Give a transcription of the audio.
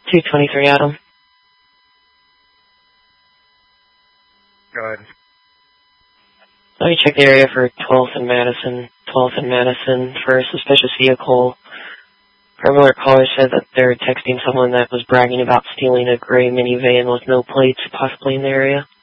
223 Adam. Go ahead. Let me check the area for 12th and Madison. 12th and Madison for a suspicious vehicle. Regular caller said that they're texting someone that was bragging about stealing a gray minivan with no plates, possibly in the area.